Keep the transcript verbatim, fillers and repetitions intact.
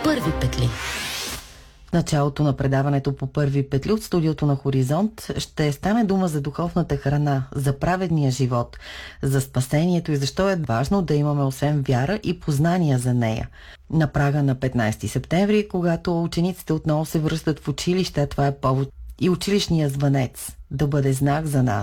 Първи петли. В началото на предаването по първи петли от студиото на Хоризонт ще стане дума за духовната храна, за праведния живот, за спасението и защо е важно да имаме освен вяра и познания за нея. На прага на петнайсети септември, когато учениците отново се връщат в училище, това е повод и училищния звънец да бъде знак за нас.